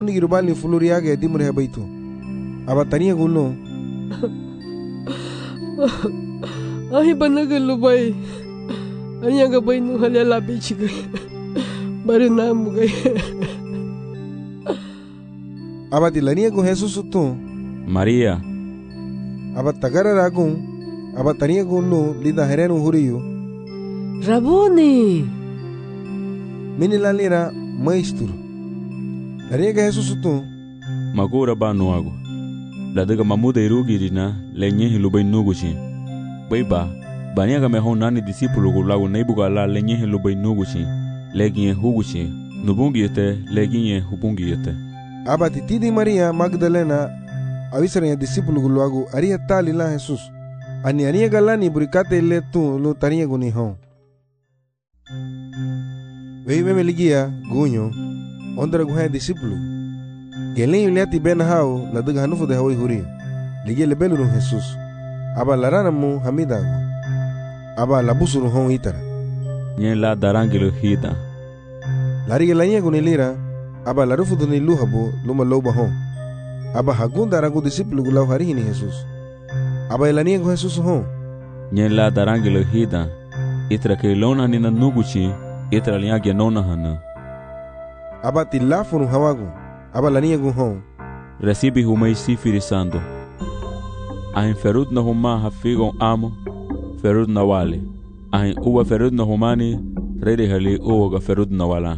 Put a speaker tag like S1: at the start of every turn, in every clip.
S1: Ni girubali fuluriage dimure habaitu. Aba tania gulo.
S2: Ahi banagal lubay. Anya gabay no halala bichig. Baru namu gay.
S1: Aba tilania con Jesús tu.
S3: María.
S1: Aba tagara ragun. Aba tania gulo lida herenu huriyo.
S2: Rabuni.
S1: Minilалira maestro. Lariega Jesús tu.
S3: Magura ba nuago. Ladaga mamuda irugirina lenye hilubay nugushi. Baiba. Baniaga mehon nani discípulo gulago neibuga la lenye hilubay nugushi. Leginye hugushi. Nubungiyete leginye hubungiyete.
S1: Aba titidi Maria Magdalena. Avisaranya discípulo gulago aria tali la Jesús. Ani ania galani burikate le tu lo tania guni hon. Vei me ligia gunyo. Ondra guha discípulo. Gelen yuliati ben hao la daga hanufu de hawi huri. Ligia le belu Jesús. Aba larana mu hamidago. Aba labusuru hon itara.
S3: Nye la darangilo hida.
S1: Lariga lanya gunilira. Aba larufu duni luhabo luma loba hon. Aba hagunda ragu discípulo gulau harini Jesús. Aba elania gu Jesús hon.
S3: Nye la darangilo hida. Itra ke lona nina nuguchi. Itra liagia nona hana.
S1: Aba tilafunu hawagu. Aba lania gu hon.
S3: Recibi humei sifirisando. Ahin ferud na huma hafigon amo. Ferud na wale. Ahin uwa ferud na humani. Rede hali uwa ga ferud na wala.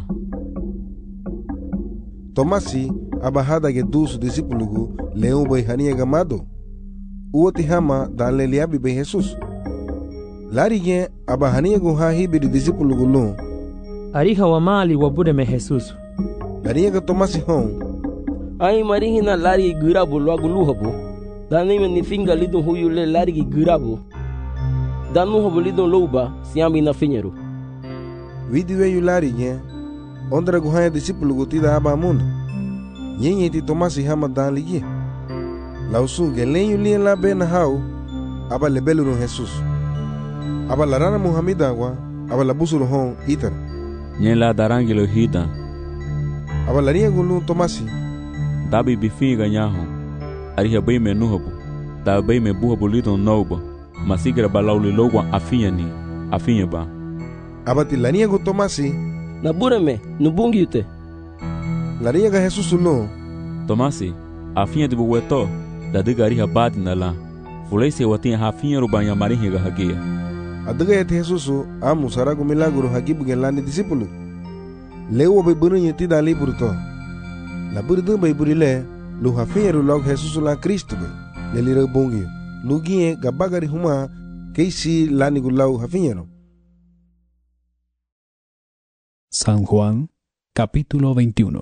S1: Tomasi aba hada ge dusu discípulo gu leon bai hania gamado. Uwa tihama dan le liabi bai Jesús. Lari ge aba hania gu ha hibiri discípulo gu lo.
S4: Ariha wa mali wa bude me Jesus.
S1: Lari ge Tomasi hon.
S5: Ai marihina lari girabu logo luhabo. Dani me nifinga lidon huyule lari girabu. Danu hobo lidon louba siambi na finheiro.
S1: Vidi veio lari ge. Ondra gu ha discípulo gu tida aba mundo. Nyenye ti Tomasi hama dan ligie. Lausu gelen yulien la ben hao. Aba lebelu no Jesús. Aba larana Muhammeda wa. Aba labusuru hon itara.
S3: Nye la darangilo hida.
S1: Aba laria gulu Tomasi.
S3: Dabi bifinga nyaho. Ariha bai me nuhabo. Da bai me buhabo lidon nouba. Masigra balauli logwa afinyani. Afinya ba.
S1: Aba ti lania gu Tomasi.
S5: Naburame, nubungiyute.
S1: Laria ga Jesús lo.
S3: Tomasi. Afinya de buweto. Da diga ariha bati na la. Fulese watinha hafinya rubanya marihinga hagia.
S1: Adaga eti Jesús amu saragu milagro hagibu gelani discípulo. Lewa bai burunya tida libro to. La burdu bai burile lu hafiru log Jesús la Cristo bai. Le lira bongio. Lugie gabagari huma keisi lani gulau hafiru.
S6: San Juan, capítulo 21.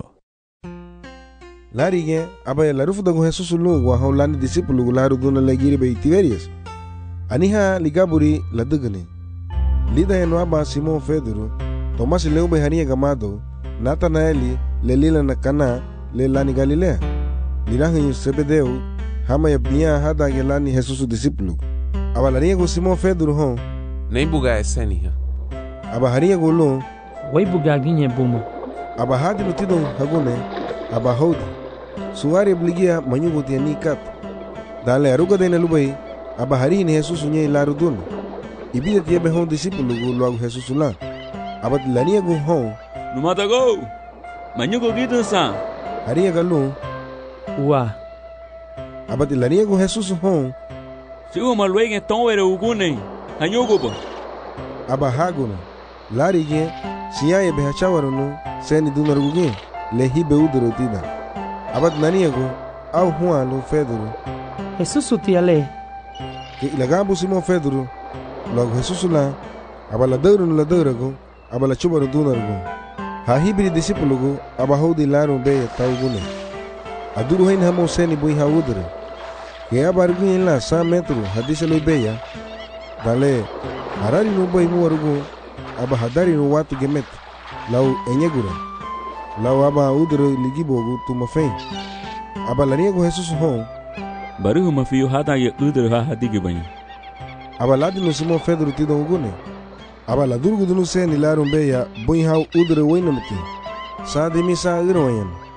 S1: Larige aba la rufu dago Jesús lu wa lani discípulo gularu duna legiri bai Tiberias. Aniha ligaburi la dugani. Lida eno aba Simon Pedro. Tomasi leu bai hania gamado. Natanaeli le lila na Kana le lani Galilea. Lirahin Sebedeu hama ya bia hada gelani Jesús discípulo. Aba laria go Simon Pedro hon.
S7: Nem buga esenia.
S1: Aba haria go lo.
S4: Wai bugaginye buma.
S1: Aba hadi lutido hagone. Aba hodi. Suari bligia manyugo tiani kat. Dale aruga de lubai. Aba harini Jesús nye laru dun. Ibida tiebe hon discípulo go lo Jesús la. Aba lania go hon.
S3: Numata go. Manyugo gitu sa.
S1: Haria galo.
S4: Wa.
S1: Aba lania go Jesús hon.
S3: Sigo malwege tonwere ugune. Hanyugo ba.
S1: Aba haguna. Lari ge siya be hachawaruno seni dunar guge le hibe udro tida. Aba lania go au Juan lo Pedro.
S4: Jesus utiale.
S1: Que ilagabu Simon Pedro. Logo Jesús la. Aba la deuro no la deuro. Aba la chubaru dunar go. Ha hibri discípulo go. Aba hodi laro be taugune. Aduru hain hamo seni bui ha udre. Que aba arguin la 100 metro hadisa lo beya. Dale harari no bui muarugo. Aba hadari no watu gemet. Lau enyegura. Lau aba udre ligibogu tumafen. Aba la niego Jesús hon.
S3: Baruhu mafiyo hada ye udre ha hadigi banya.
S1: Aba ladi no Simon Pedro tido ugune. Aba la durgu dunu se ni larum beya bui hau udre wainamti. Sa de misa irwayan.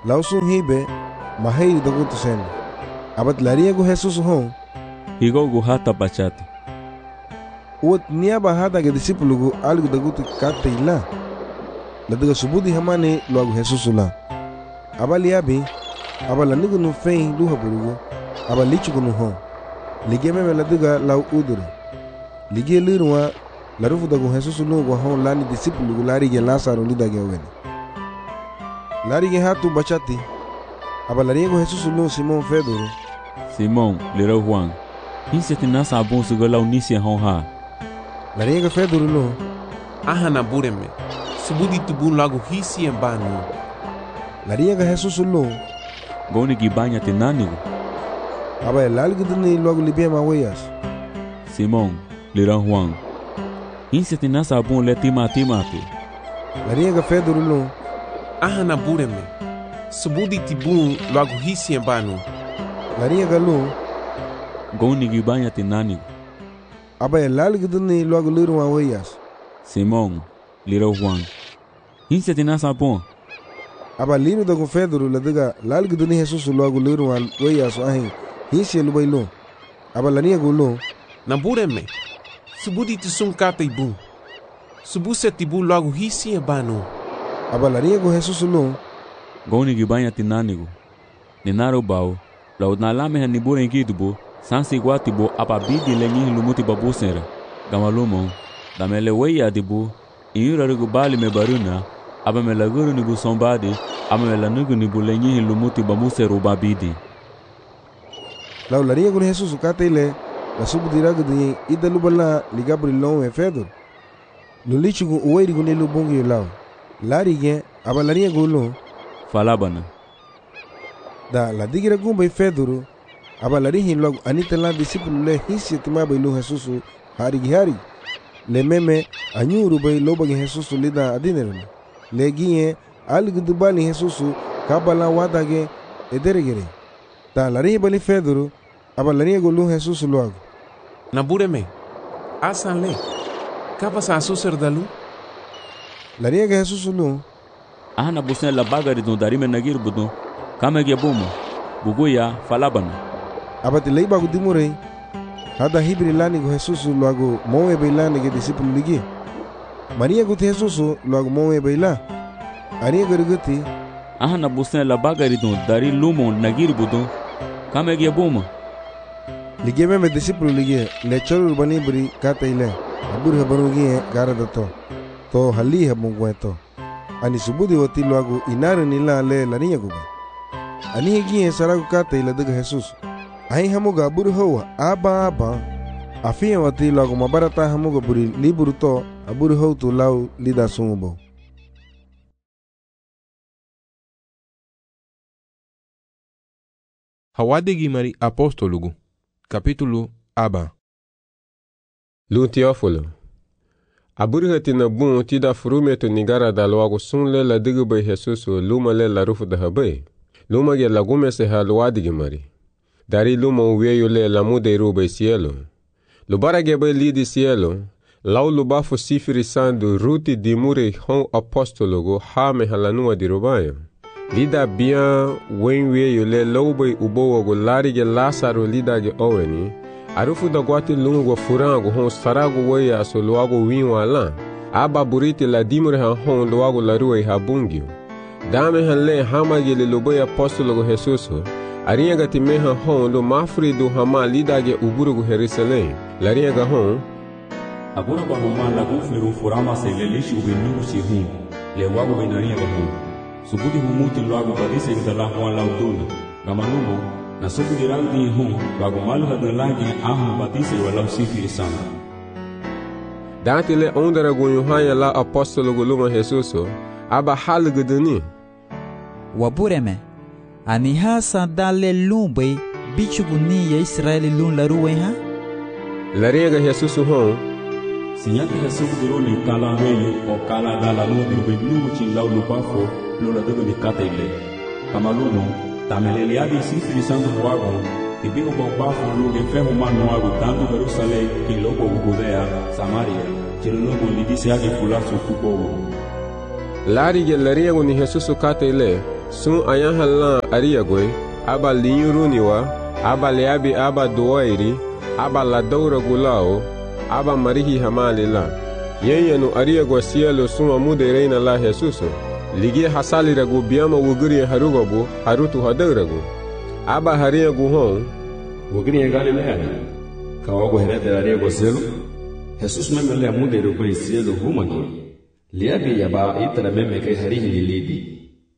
S1: lausun hibe mahiri dagutu sen. Abat lariego Jesus hon.
S3: Higogu hata bachati.
S1: Uot niaba hata ke disipulugu algu dagutu kate ila. Ladaga subudi hamane luagu Jesus la. Aba liabi, aba lanigu nu fein luha bulugu, aba lichugu nu hon. Ligia meme ladaga lau udure. Ligia liruwa larufu dagu Jesus lugu hon lani disipulugu larige Lazaro lidage ogeni. Larige hatu bachati. Aba lariego Jesus lugu Simon Pedro.
S3: Simon, lira Juan. Hinse tinasa abon suga lau nisia hon ha.
S1: Lariego Pedro lugu.
S7: Aha na bureme. Subudi tibun lagu hisi embanu.
S1: Lariego Jesus lugu.
S3: Goni gibanya tinanigu.
S1: Aba lalguduni luagu libia maweyas.
S3: Simon, lira Juan. Hinse tinasa abon le timati.
S1: Lariego Pedro lugu.
S7: Aha na bureme. Subudi tibun lagu hisi embanu.
S1: Lariego lugu.
S3: Goni gibanya tinanigu.
S1: Aba lalguduni luagu liru maweyas.
S3: Simon, lira Juan. Hinse tinasa abon.
S1: Aba liru dagu Pedro ladaga lalguduni Jesus luagu liru maweyas ahin. Hinse lubaylo. Aba lariego lugu.
S7: Na bureme. Subudi tisun kata ibun. Subuse tibun lagu hisi embanu.
S1: Aba lariego Jesus lugu.
S3: Goni gibanya tinanigu. Ninaro bau. Lau nalame hanibure inkidubo. Sansi guatibo apa bidi lenyi lumuti babu senra. Gamalumo. Damele weya dibu. Inyura rigu bali me baruna. Aba me laguru nibu sombadi. Aba me lanugu nibu lenyi lumuti babu seru babidi.
S1: Lau lariego Jesus kate ile. La subudiragu di ida lubala ligabri lome Pedro. Lulichugu uwairigu nilu bungi lau. Larige aba lariego lugu.
S3: Falabana.
S1: Da la digira gumba Pedro. Aba larihin logo anita la disipulu le hisi timaba ilu Jesus hari. Le meme anyuru bay lobagi Jesus lida adineru. Le gie algudubali Jesus kabala wadage ederegere. Da larihin bali Pedro. Aba larihin lu Jesus logo.
S7: Na bureme. Asan le. Kapa sa suser dalu.
S1: Larihin Jesus lu.
S3: Ahana busen la bagari don darime nagir budon. Kamege bomo. Buguya falabana.
S1: Abati leiba gudimure. Hada hibri lani go Jesus logo moe beilani ge disipulu ligi. Maria gut Jesus logo moe beila. Ari gerguti.
S3: Ahana busen la bagari don dari lumon nagir budon. Kamege bomo.
S1: Ligi me disipulu ligi le cholu bani bri kata ile. Abur habarugi gara dato. To hali habungweto. Ani subudi wati logo inaru nila le laniya guba. Ani hegi saragu kata ile daga Jesus. Ahi hamuga buru hoa aba. Afia wati logo mabarata hamuga buri liburu to aburu hou tu lau lida sumubo.
S8: Hawadigi mari apostolugu. Capítulo aba.
S9: Lu Teófilo. Aburhati na bun tida frumeto nigara da logo sunle la digube Jesus luma le la rufu da habe. Luma ge lagume se halwadigi mari. Dari luma uveio le la mude rube cielo. Lubara ge be lidi cielo. Lau lubafo sifiri sandu ruti di mure hon apostologo hame halanua di rubayo. Lida bien wenweio le loube ubogo larige Lazaro lida ge oweni. Arufu da guati lungo furango hon sarago weya so luago winwa lan. Aba buriti la dimure han hon luago la rue habungio. Dame han le hamage le lobe apostologo Jesus. Ariaga ti me han hon lo mafri do hama lidage uburugo Jerusalem. Lariaga hon.
S3: Agora kwa homa la gufiru furama se le lishi ubinu si hum. Le wago benariaga hon. Subudi humuti luago badise gdala hon la uduna. Gamanumo. Na sobu diragdi hum bago malu hadalagi ahum batise wala sifiri sana.
S9: Dati le ondara gonyohanya la apostolo goluma Jesus aba halguduni.
S10: Wabureme ani hasa dale lumbe bichuguni ya Israeli lun la ruwe ha.
S9: Lariega Jesus hon.
S3: Sinyaki Jesus dironi kala weyu o kala dala no dirbe numu chin lau lupafo lola dogo di kata ile. Kamaluno tamelele abi sifiri sandu wago ibigo bafo luge fehu manu wago tanto Jerusalem kilogo Judea Samaria chilogo lidisi yake fulasu kubogo.
S9: Larige lariego ni Jesus kata ile sun ayan halan ariagwe aba linyuruniwa aba leabi aba duwairi aba la daura gulao aba marihi hamalila yenyanu ariagwa sielo sun amude reina la Jesuso ligi hasali ragu biama wuguri harugobu harutu hadauragu aba hariagu hon
S11: wuguri Galilea kawago herede ariagwa sielo Jesus meme le amude rubai sielo humagi liabi yaba itara meme kai harihi lilidi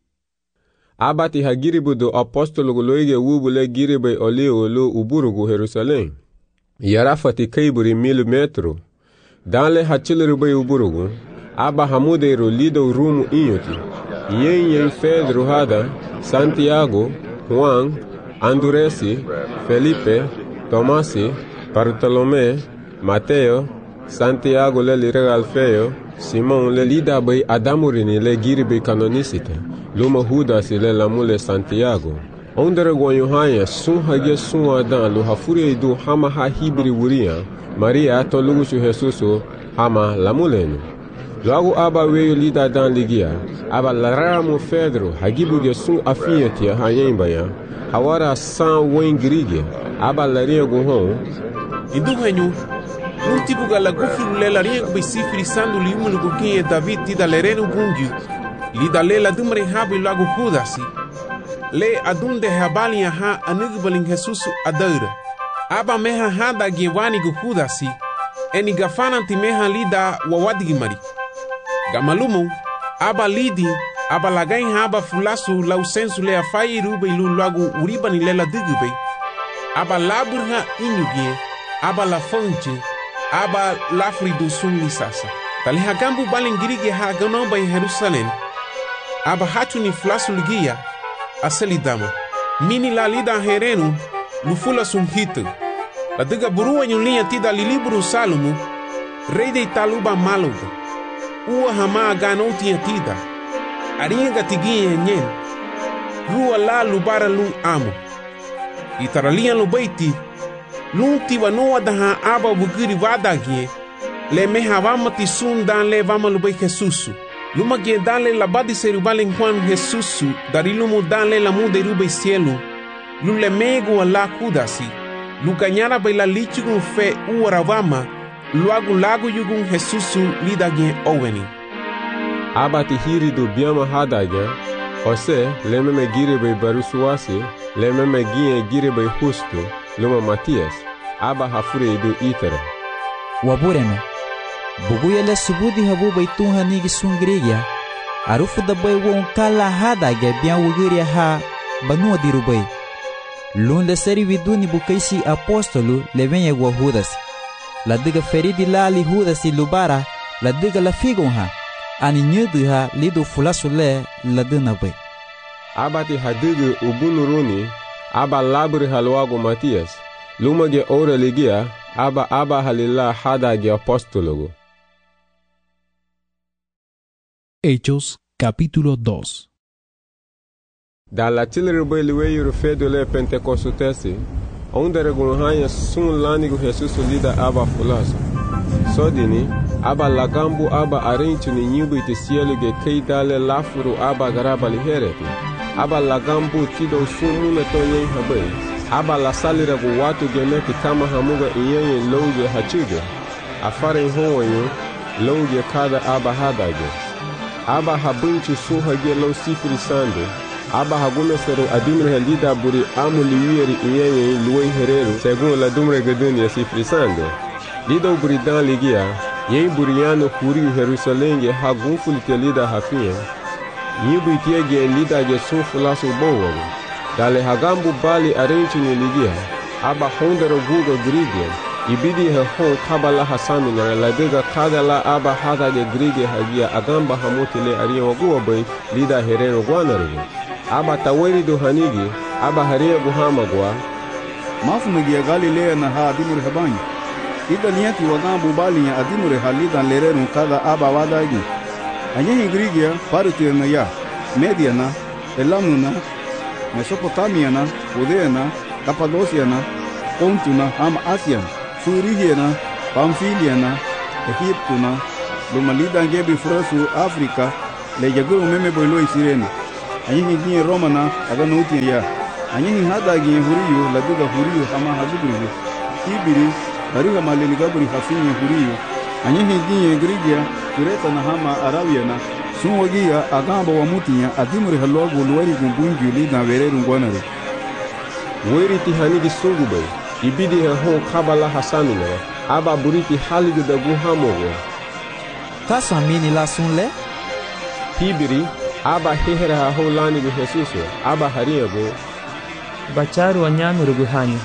S9: abati hagiribu do apostolo loige wubule giribe olio uburugu Jerusalem yarafati kaiburi 1000 metro danle hachilrubai uburugu aba hamudeiro lido rumu inyoti yen Pedro hada Santiago Juan Anduresi Felipe Tomasi Bartolomé Mateo Santiago le lirega Alfeo Simon le lida bay adamurini le giribe canonicite luma Judas le lamule Santiago ondere gwanyohaya sun hage sun adan lo hafuri do hama ha hibri wuria Maria to lugusu Jesuso hama lamuleno logo aba weyo lida dan ligia aba laramo Pedro hagibu ge sun afiyati hayembaya hawara san wengrige aba laria go hon
S7: iduhenyu un tipo gala gufiru lela riek be sifri sandu li umulu gukinye David tida lerenu gungi li dalela dumre habi lagu Judasi le adunde habali ha anigbalin Jesus adaira aba meha hada gewani gu Judasi eni gafana ti meha lida wawadigi mari gamalumu aba lidi aba lagain haba fulasu lausensu le afai rube ilu lagu uribani lela digube aba laburha inyugie aba la fonte aba lafri do sunni sasa tali hagambu balingirige ha ganomba in Jerusalem aba hatu ni flasu ligia aseli dama mini la lida herenu lufula sunhito la diga burua nyulia tida liliburu Salomo rei de taluba maluga ua hama ganoti tida aringa tigie nyen rua la lubara lu amo itaralia lu baiti lunti wanoa daha aba wugiri wadagie le meha vamati sun dan le vama lubai Jesusu luma gie dan le labadi serubalen Juan Jesusu dari lumu dan le lamu de rubai cielo lule megu ala Judasi lukanyara baila lichugun fe uara vama luagu lagu yugun Jesusu lida gie oweni
S9: abati hiri do biama hadagia ose le meme gire bai barusuasi le meme gie gire bai Justo luma Matias aba hafure do itere
S10: wabureme buguyele subudi habu baitun hanigi sungrigia arufu da bai won kala hada ge bian wugiria ha banu dirubai lun le seri viduni bukaisi apostolo le venye wa Judas la diga feridi lali Judas lubara la diga la figon ha ani nyudu ha lido fulasule la dina bai
S9: abati hadige ubunuruni aba labri halwago Matias lumage ora ligia aba halila hadage apostologo.
S6: Hechos capítulo 2.
S9: Da la tilrebe liwe fedo le Pentecostesi onde regunhanya sun lanigo Jesus lida aba fulaso sodini aba lagambu aba arenchu ni nyubu itesielo ge keidale lafuru aba garaba lihereti aba lagambu tido sumu metonye habai aba la salira go watu gemeti kama hamuga iyenye louje hachuge afare honyo louje kada aba hadage aba habunchu suhage lo sifri sande aba hagumesero adumre halida buri amuli wieri iyenye luwe hereru segun la dumre gedunia sifri sande lido buri dan ligia yen buriano kuri Jerusalem hagunful telida hafia nyibu itiege lida ge sufulasu bowo dale hagambu bali arenchi ni ligia aba hondero guga grige ibidi he hon kabala hasami na ladega kadala aba hada ge grige hagia agamba hamutile ariyo guwa bai lida hereno gwanarigo aba taweri do hanigi aba hariya guhamagwa
S12: mafu megia Galilea na ha adimur habanyi ida niati wagambu bali ya adimur halida lereno kada aba wadagi anyehi grigia parutena ya Mediana Elamuna Mesopotamiana Judeana Cappadociana Pontuna Ham Asian Furigiana Pamfiliana Egiptuna Lumalida ngebi frosu Afrika le yaguru meme boilo isirene anyehi ginye Roma na aga nauti ya anyehi hada ginye huriyo la duga huriyo hama hazuburi ibiri ariha maleli gaburi hafinye huriyo anyehi ginye Grigia kureta na hama Arabia na sunwagia agamba wa mutinya adimuri halwago luwari gumbungi lida vereru ngwanare
S9: weri ti hanigi sungu bai ibidi hon kabala hasanu le aba buriti haligu da guhamogo
S10: Taso amini la sunle
S9: hibiri aba hehera ho lani gu Jesuso aba hariyago
S4: bacharu wanyanu ruguhanyu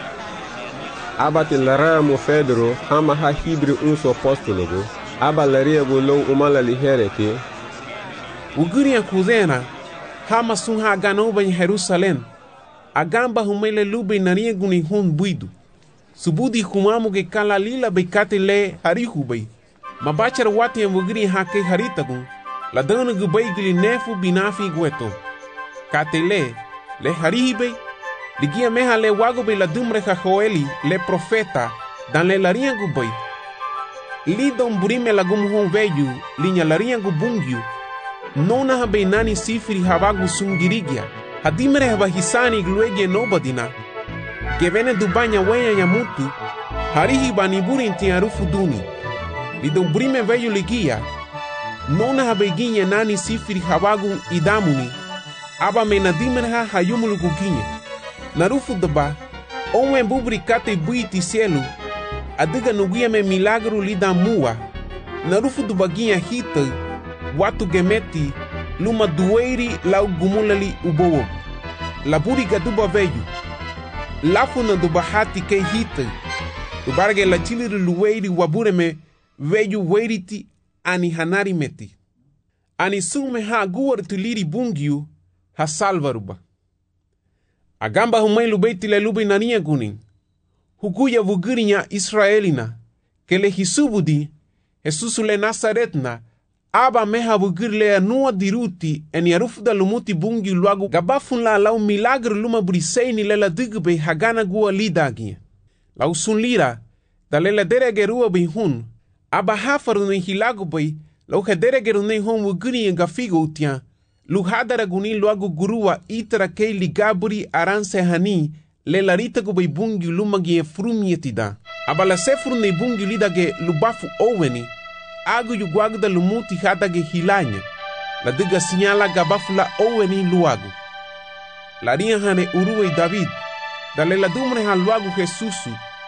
S9: aba ti lara mo Pedro hama ha hibiri unso apostologo aba lariyago lo umala liherete
S7: Uguria kuzena hama sun ha gano ban Jerusalem agamba humele lube naria guni hon buidu subudi humamu ge kala lila bekate le harihu bai mabachar wati en wugri hake haritagu la dana gu bai gili nefu binafi gueto katele le harihi bai ligia meha le wago bai la dumre ha Joeli le profeta dan le laria gu bai li don burime la gum hon veju linya laria gu bungyu nona ha bai nani sifiri habagu sungirigia hadimre haba hisani gluege nobadina gevene dubanya wenya ya mutu harihi baniburi inti arufu duni lidon brime veyu ligia nona ha beginye nani sifiri habagu idamuni aba mena dimre ha hayumulu guginye narufu daba onwe bubri kate buiti cielo adiga nugia me milagro lida mua narufu dubaginha hita watu gemeti luma dueiri lau gumulali ubowo laburi gaduba veju lafu na duba hati ke hita dubarge la chiliri luweiri wabureme veju weiriti ani hanari meti ani sume ha guwar tuliri bungiu ha salvaruba agamba humai lubeiti le lubi nania gunin hukuya vugirinya Israelina ke le hisubudi Jesus le Nazaretna aba meha vugirle anua diruti en yarufda lumuti bungi luagu gabafun la lau milagre luma briseini le la digbe hagana gua lidagi lau sun lira da le la deregerua bihun aba hafaru ni hilagu bai lau hederegeru ni hon vugiri en gafigo utia lu hadara guni luagu gurua itara kei ligaburi aranse hani le larita gu bai bungi lumagi e frumietida aba la sefru ni bungi lidage lubafu oweni agu yu guagda lumuti hatage hilanya la diga sinyala gabafu la oweni luagu la ria hane uruwe David dale la dumre han luagu Jesusu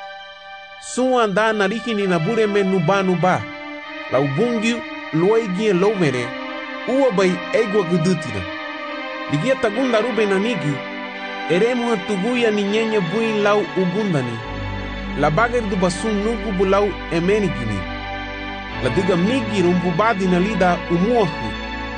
S7: suwa anda nariki ni nabure me nuba la ubungi luegi lovere uwa bai egwa gudutira digia tagunda rube nanigi eremu hatuguya ni nyenye buin lau ugundani la bager du basun nugu bulau emenigini la diga migirum badi na lida umuahu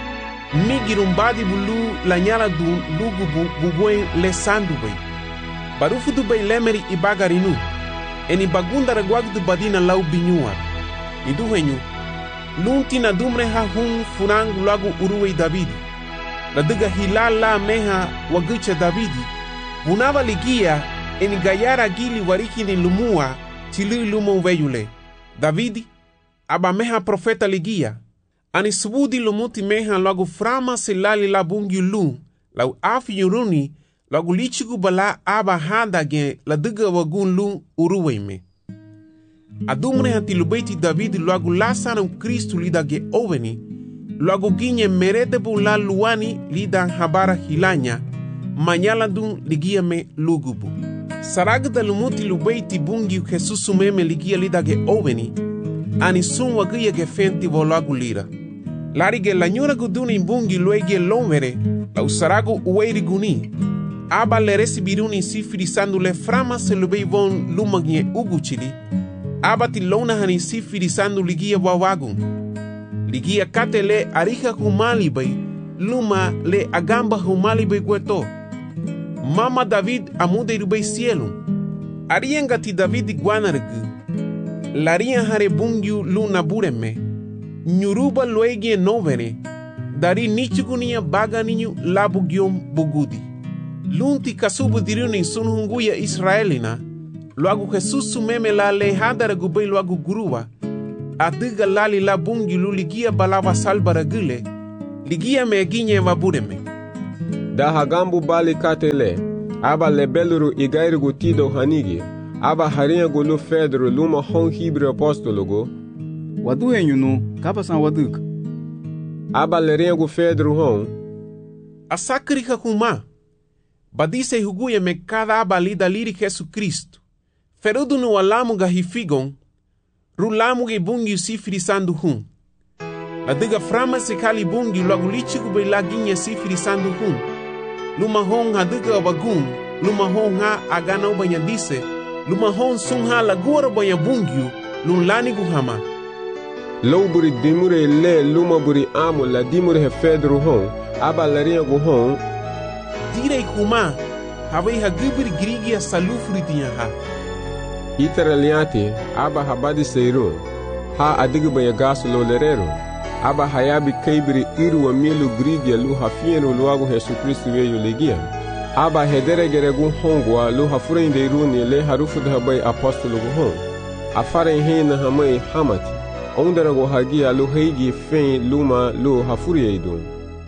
S7: migirum badi bulu la nyala du lugu bubuen le sandu bai barufu du bai lemeri ibagarinu eni bagunda reguag du badina lau binyua idu henyu lunti na dumre ha hun funang lagu uruwe Davidi la diga hilala meha wagucha Davidi bunava ligia eni gayara gili wariki ni lumua tili lumo veyule Davidi aba meha profeta ligia ani subudi lumuti meha lagu frama silali la bungi lu lau afi yuruni lagu lichigu bala aba handa gen la diga wagun lu uruwe me adumre hati lubeiti Davidi lagu lasana Kristu lida ge oveni lagu ginye merete bu la luani lida habara hilanya manyala dun ligia me lugubu saragda lumuti lubeiti bungi Jesusu meme ligia lida ge oveni ani sun wagia ge fenti volagu lira larige la nyura guduni bungi luege lomere la usaragu uweiri guni aba le resibiruni sifiri sandu le frama se lubei von lumagie uguchili aba ti lona hani sifiri sandu ligia wawagun ligia kate le arika humali bai luma le agamba humali bai gueto mama David amude irubei cielo arienga ti David guanargu laria hare bungiu luna bureme nyuruba luegie novere dari nichugunia baga ninyu labu giom bugudi lunti kasubu diruni sunhunguya Israelina luagu Jesusu meme la lehadara gubei luagu gurua adiga lali la bungi luligia balava salbara gile ligia meginye vabureme
S9: Da hagambu bali katele, aba lebeluru igairigu tido hanigi, aba haringu lu Pedro luma hon Hebrew apostologo.
S12: Wadu enyunu, kapasan waduk.
S9: Aba leringu Pedro hon.
S7: Asakrika kuma. Badise huguya me cada aba lida liri Jesus Cristo. Ferudu no alamu gahifigon. Rulamu ge bungi sifirisandu hun. La diga frama se kali bungi logo lichiku be laginha sifirisandu hun. Luma hon hadiga abagun. Luma hon ha agana ubanya dise. Luma hon sun ha lagura banya bungiu. Lun lanigu hama.
S9: Low buri dimure le luma buri amu la dimure he Pedro hon. Aba laringu hon.
S7: Direi kuma. Havai hagibiri grigia salufuri tinha ha.
S9: Itaraliati aba habadi seiru ha adigu baya gasu lo lerero aba hayabi kaibiri iru wa milu grigia lu hafienu luagu Yesu Kristu weyu legia aba hedere geregu hongwa lu hafurende iruni le harufu dhabai apostolo hon afare hina hamai hamati ondarago hagia lu heigi fein luma lu hafuri idun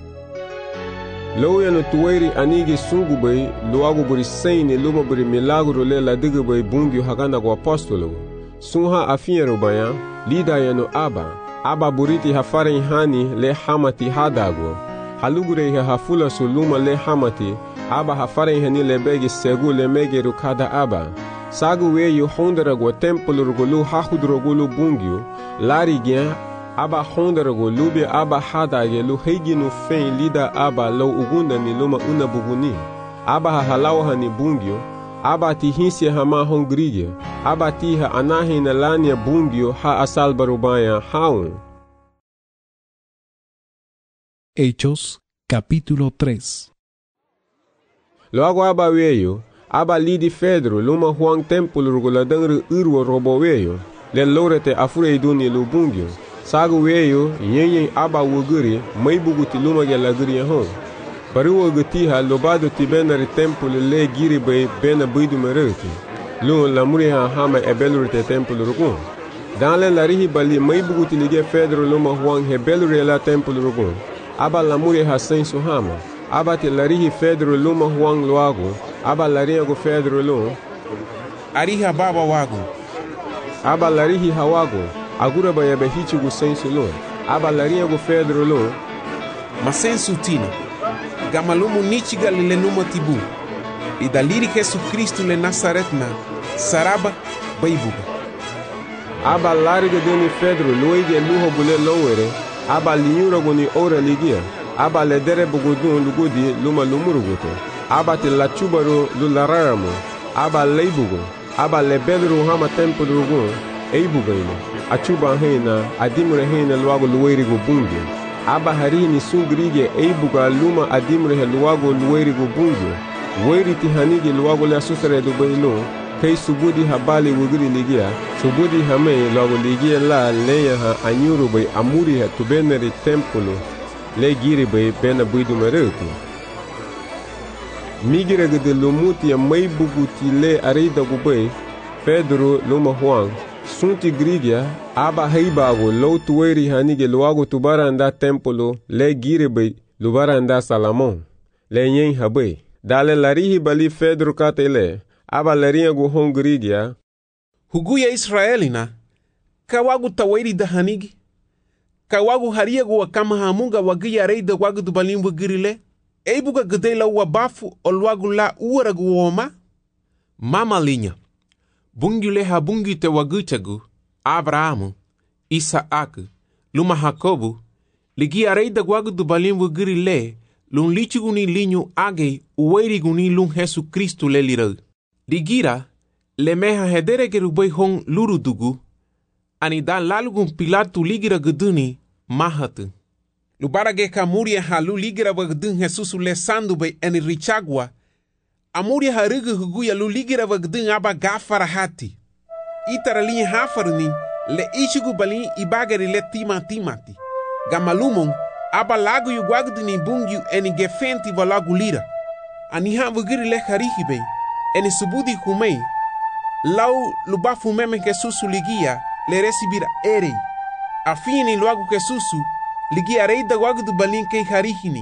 S9: Loya no tuwairi anigi sungu bay luagu buri saini luma buri milagro le la diga bay bungi hagana go apostolo sunha afiero baya lida yano aba buriti hafare hani le hamati hadago halugure hafula suluma le hamati aba hafare hani le begi segu le megeru kada aba sagu weyu hondara go templo rugulu hahudrogulu bungi lari gya aba hondarago lubi aba hadage lu heiginu fein lida aba lo ugunda ni luma una buguni aba halawa ni bungyo aba tihinsi hama hongrigia aba tiha anahi na lania bungyo ha asal barubaya haun.
S6: Hechos capítulo 3.
S9: Luego aba weyo aba lidi Pedro luma huang templo rugula dangru urwo robo weyo le lorete afure iduni lu bungyo sagu weyo yenyen aba wuguri mai buguti luma ge laguri hon bari wogati ha lobado tibenari temple le giri bay bena bidu mereti lu la muri ha hama ebelurite temple rugun dans le larihi bali mai buguti lige Pedro luma huang hebelure la temple rugun aba la muri ha sensu hama aba te larihi Pedro luma huang loago aba larihi go Pedro lu
S7: ariha baba wago
S9: aba larihi hawago agura baya behichi gu sensu lo aba larinha gu Pedro lo
S7: masensu tina gamalumu nichi galile numa tibu e daliri Jesus Cristo le Nazaretna saraba baibuga
S9: aba larga deni Pedro loige luho bule lowere aba linyura guni ora ligia aba ledere bugudun lugudi luma lumuruguto aba te lachubaru lulararamu aba leibugo aba lebedru hama tempo rugun eibugaino achuba hena adimure hena luago luweirigo bungi aba harini sungrige eibuga luma adimure luago luweirigo bungi weiri tihanigi luago le asusare do baino kei subudi habali wugiri ligia subudi hame luago ligia la leya ha anyuru bay amuri ha tubeneri tempolo le giri bay bena buidu mereuti migira gede lumuti ya maibuguti le arida gubay Pedro luma huang sunti grigia aba heibago lo tuweri hanige luago tubaranda tempolo le girebe lubaranda Salamon le nyen habe dale larihi bali Pedro katele aba larinha go hongrigia
S7: huguya Israelina kawagu taweri da hanigi kawagu haria go kama hamunga wagia reida wagu dubalimbu girile eibuga gedela wabafu olwagu la uara go woma mama linha bungile ha bungi te wagutagu Abrahamu, Isaac, luma Jacobu, ligia reida guagu do balimbu girile, lun lichiguni linho age uweiriguni lun Jesus Cristo le lirau. Ligira, le meha hedere gerubei hon lurudugu, ani dan lalugun Pilatu ligira guduni mahatu. Lubara ge kamuria ha lu ligira wagdun Jesus le sandu bei eni richagwa, amuria ha rigu huguya lu ligira wagdun aba gafara hati. Itaralinha hafaruni le ichigu balin ibagari le timati. Gamalumon aba lagu yu guagduni bungiu eni gefenti valagu lira. Aniha vugiri le harihibe eni subudi kumei. Lau lubafu meme kesusu ligia le resibira erei. Afini luagu kesusu ligia reida guagdu balin kei harihini.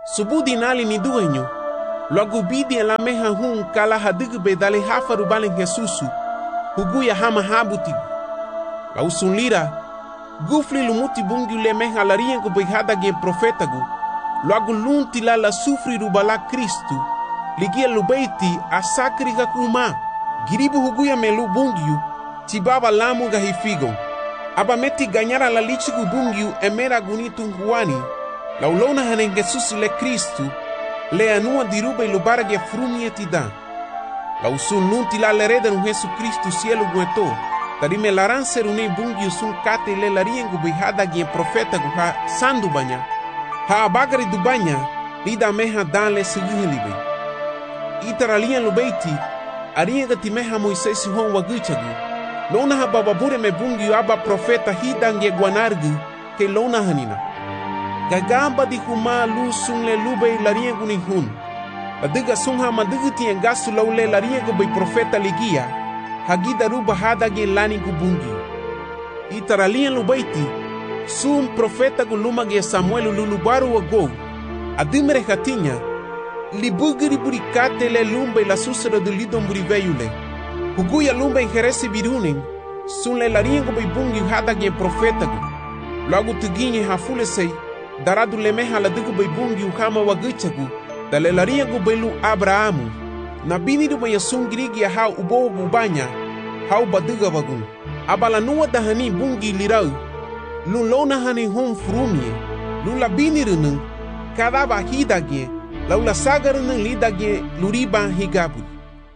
S7: Subudi nali ni duenyo. Logo bidi la meha hun kala hadigu be dale hafaru balen Jesusu. Huguya hama habutigu. La usunlira. Gufli lumuti bungi le meha la riengo be hada gen profetagu. Logo lunti la sufri rubala Kristu. Ligia lubeiti asakri kakuma. Giribu huguya melu bungiu. Tibaba lamu gahifigo. Aba meti ganyara la lichigu bungiu emera gunitu huani. La ulona hanen Jesusi le Kristu. Le anua dirube lubarage frumie tida. La usun nunti la lereda nu Jesu Kristu cielo gueto. Tarime laran serune bungiu sun kate le lariengu bihada gien profeta guha sandu banya. Ha abagari du banya. Lida meha dan le seguhelibe. Itaralian lubeiti. Arienga timeha Moisés hon waguchagu. Lona ha bababure me bungiu aba profeta hidange guanargu. Ke lona hanina. Gagamba di huma lu sun le lube lariengu ni hun. Adiga sun ha madigu tien gasu laule lariengu bei profeta ligia. Hagida ruba hada gen lani gu bungiu. Itaralian lubeiti. Sun profeta gu luma ge Samuel lulubaru wago. Adimere hatinya. Libugiri burikate le lumbe la susera de lidon buriveyule. Huguya lumbe en jerese birunen. Sun le lariengo bei bungiu hada gen profeta gu. Logo tuginye hafulesei. Daradu lemeha la digu bei bungiu hama waguchagu. Da le lariengo bei lu Abrahamu. Na binidu maya sun grigi hau ubo bubanya. Hau badiga wagun. Abala nuwa dahani bungi lirau. Lu lona hani hon frumie. Lu la binirunun. Kadaba hidage. Laula sagarunun lidage luriba higaburi.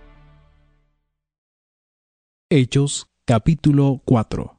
S6: Hechos capítulo 4.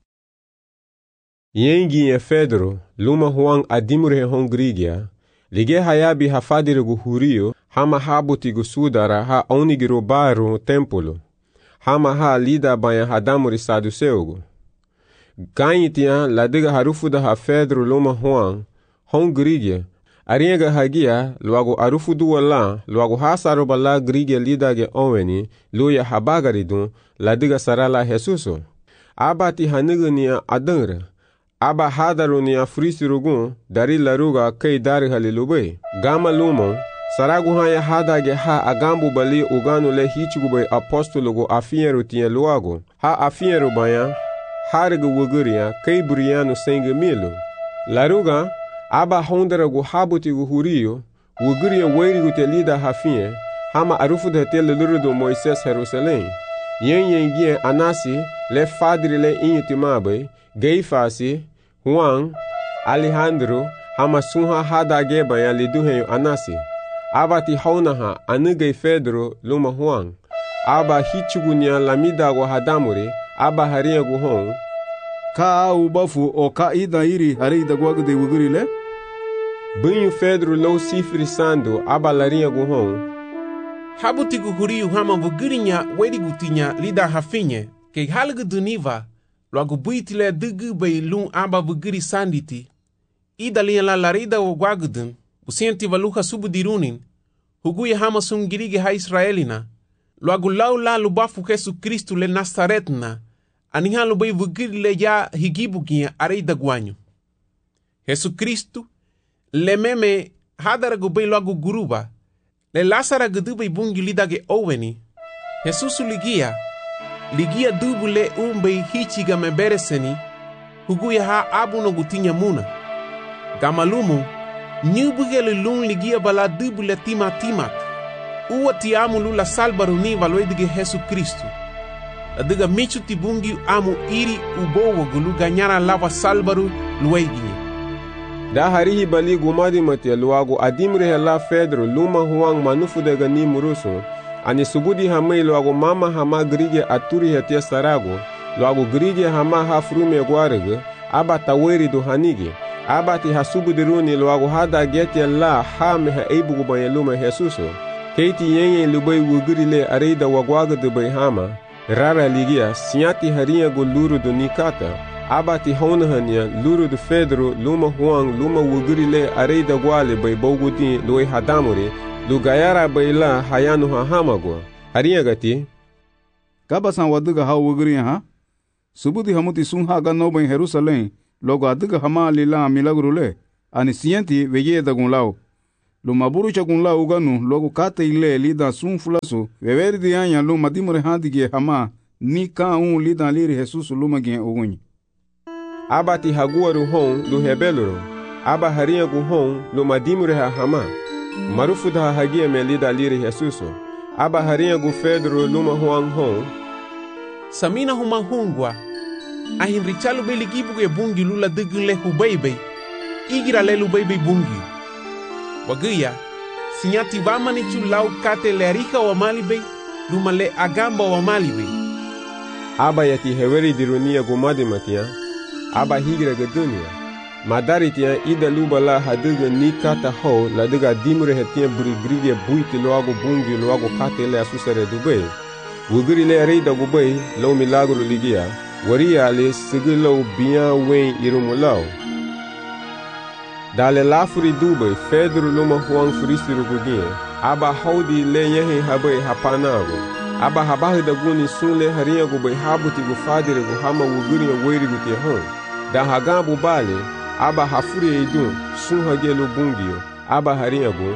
S9: Yengi e Fedro, luma Juan adimure hongrigia, lige hayabi hafadirigu hurio, hama habutigu sudara ha onigiro baru tempolo, hama ha lida banya hadamuri saduseugu. Ganyitia ladiga harufuda ha Fedro luma Juan, hongrigia, arienga hagia, luago arufudu wala, luago hasaroba la grigia lidage oweni, luya habagaridun, ladiga sarala Jesuso. Abati hanigania adangre, aba hadarunia frisirugun, dari laruga kei dari halilube. Gama lumo, saragu haya hadage ha agambu bali uganu le hichugube apostologo afieru tien luago. Ha afieru baya, harigu wuguria kei burianu senge milu. Laruga, aba hondaragu habutigu hurio, wuguria weirigu te lida hafie, hama arufu de te lelurudu Moises Jerusalem. Yen anasi, le fadri le inyutimabe, Geifasi, Juan, Alejandro, hama sunha hadage baya liduheyo anasi. Abati haunaha anugei Fedro luma Juan. Aba hichugunya lamida wa hadamuri, aba haria guhon.
S12: Ka ubafu o ka ida iri harida guagde wugurile?
S9: Bunyu Fedro lo sifri sando, aba laria guhon.
S7: Habutigu huriu hama vugirinya werigutinya lida hafinye, ke halgu duniva, logo buitile dugu bei lun aba vugiri sanditi. Ida liya la larida o guagudun, usienti valuha subu dirunin, huguya hama sungirige ha Israelina, logo lau la lubafu Jesu Kristu le Nazaretna, anihan lubei vugiri le ya higibugia areida guanyo. Jesu Kristu, le meme hadaragu bei logo guruba, le Lazara gudube bungi lidage oweni. Jesusu ligia dubu le umbe hichiga mebereseni, huguya ha abuno gutinya muna. Gamalumu, nyubuge le lun ligia bala dubu le timat. Uwa ti amu lula salbaruni valoedige Jesu Kristu. Adiga michu ti bungi amu iri ubowo gulu ganyara lava salbaru lueginye.
S9: Da harihi bali gumadi mate luago adimre hela Fedro luma Juan manufu de gani murusu. Ani subudi hamei luago mama hama grige aturi hetia sarago. Luago grige hama hafrume guarege. Aba taweri do hanige. Aba ti hasubudi runi luago hada getia la hame ha eibugu banye luma Jesuso. Keiti yenye lubei wugurile areida wagwaga de bai hama. Rara ligia sinyati haria go luru do nikata. Abati honahania luru de Fedro luma Juan luma wugurile areida gwale bai boguti loi hadamuri lugayara bai la hayanu hahamago haria gati
S12: Kabasan waduga ha wuguri ha subudi hamuti sunha ganno bai Jerusalem logo aduga hama lila milagrule ani sienti veye da gunlao lo maburu chagun la uganu logo kate ile lida sun fulaso veveri di anya lo madimore handige hama ni ka un lida liri Jesus lo magien ogunyi.
S9: Aba ti haguaru hon lo hebeluro. Aba haria gu hon lo madimure ha hama. Marufu da hagia me lida liri Jesus. Aba haria gu Pedro luma huang hon.
S7: Samina huma hungwa. Ahin richalu be ligibu ge bungi lula digun le hubaibe. Igira le lubaibe bungi. Wagaya, sinyati wamani chu lau kate le arika wa malibe, luma le agamba wa malibe.
S9: Aba yati heweri dirunia gumadi matia. Aba higira ge dunia. Madari tia ida luba la haduga ni kata ho la duga dimure hetia burigrige buiti loago bungi loago kate le asusare dube. Wugiri le reida gubei lo milagro ligia. Waria le sigilo biya wen irumulau. Dale lafuri dube Pedro luma huang furisiru gugie. Aba haudi le yehe habe hapanago. Aba habahi da guni sun le haria gube habuti gufadire guhama wugiri weri gutie hon. Da hagambu bale. Aba hafuri eidun sun hagelo bungio. Aba haria gu.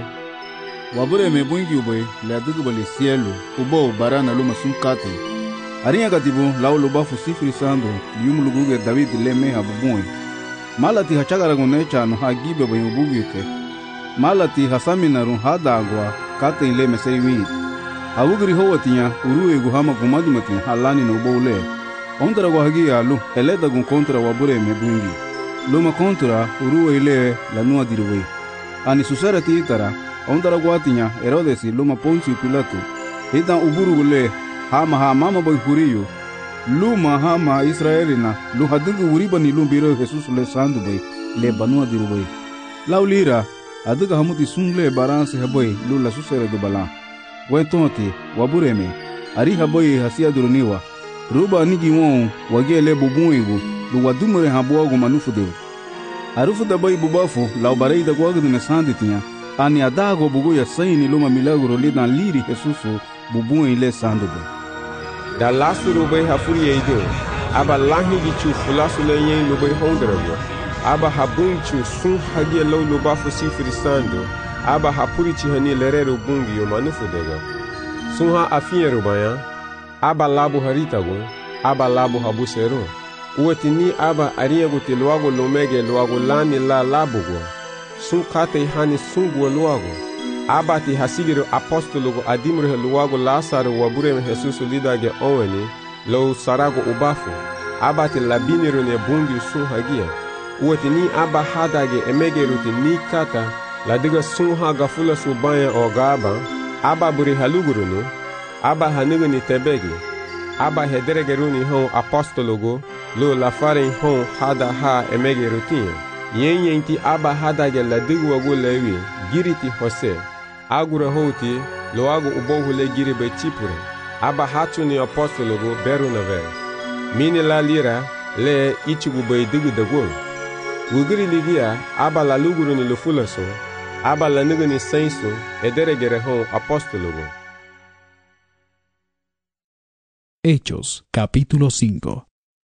S12: Wabure me bungi ube le adugu bale cielo. Ubo barana luma sun kate. Haria gatibu lau luba fusifri sando. Lium luguge David le meha bubui. Malati hachagara gunecha no hagibe bayu bugite. Malati hasamina run hadagwa kate ile mesei wit. Awugri howatia urue guhama gumadi matia halani no bole. Ondra guhagia alu eleda gun kontra wabure me bungi. Luma kontra urue ile la nua dirwe. Ani susara titara ondra guatinya Herodes luma Ponci Pilato. Ita uburu gule hama mama boy huriyo. Luma hama Israelina lu hadugu uriba ni lumbiro Jesus le sandu bay le banua dirubay. Laulira aduga hamuti sungle baranse haboy lu la susere do bala. Wentonti wabureme ari haboy hasia duruniwa. Ruba nigi won wagele bubuigu lu wadumure habogo manufude. Arufu da bay bubafu la barei da gwagu ne sanditinha. Ani adago bugo ya saini luma milagro le dan liri Jesus bubuin le sandu bay. Da lasu rubai hafuri eido. Aba lahi gichu fulasu le yen lubai hondrago. Aba habunchu sun hagia lo lubafu sifri sando. Aba hapuri chihani lerero bungi yo manufudega. Sun ha afinye rubaya. Aba labu haritago. Aba labu habusero. Uwetini aba ariago te luago lomege luago lani la labugo. Sun kate hani sunguwa luago. Aba ti hasigiro apostologo adimure luago Lazaro wabure me Jesus lidage oweni lo sarago ubafu. Aba ti labiniro ne bungi sun hagia. Uwetini aba hadage emege ruti ni kata ladiga sun haga fula subaya o gaba. Aba buri halugurunu. Aba hanigo ni tebegi. Aba hederege runi hon apostologo lo lafare hon hada ha emege rutin. Yen ti aba hadage ladigo wago lewi giriti hose. Agura hoti loago ubohule giri be chipure. Aba hatu ni apostologo beru na ver. Mini la lira le ichigu be digu dago. Wugiri ligia aba la luguru ni lufulaso. Aba la nugu ni sensu edere gere hon apostologo.
S6: Hechos capítulo 5.